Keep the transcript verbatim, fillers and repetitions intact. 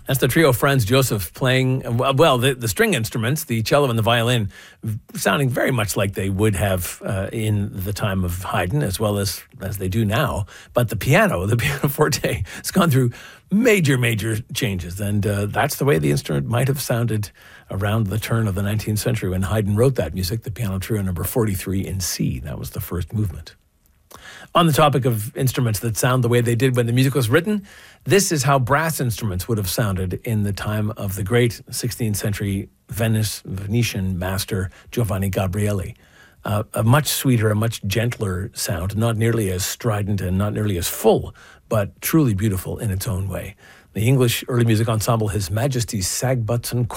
That's the trio Franz Joseph playing, well, the, the string instruments, the cello and the violin, sounding very much like they would have uh, in the time of Haydn, as well as, as they do now. But the piano, the pianoforte, has gone through major, major changes. And uh, that's the way the instrument might have sounded around the turn of the nineteenth century when Haydn wrote that music, the Piano Trio number forty-three in C. That was the first movement. On the topic of instruments that sound the way they did when the music was written, this is how brass instruments would have sounded in the time of the great sixteenth century Venice, Venetian master Giovanni Gabrieli. Uh, a much sweeter, a much gentler sound, not nearly as strident and not nearly as full, but truly beautiful in its own way. The English early music ensemble His Majesty's Sagbutts and